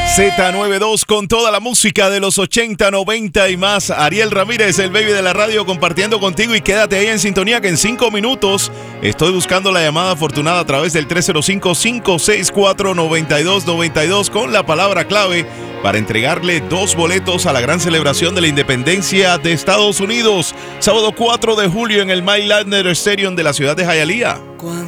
Z92 con toda la música de los 80, 90 y más. Ariel Ramírez, el baby de la radio, compartiendo contigo, y quédate ahí en sintonía que en 5 minutos estoy buscando la llamada afortunada a través del 305-564-9292 con la palabra clave para entregarle 2 boletos a la gran celebración de la independencia de Estados Unidos, sábado 4 de julio en el Mylander Stadium de la ciudad de Hialeah.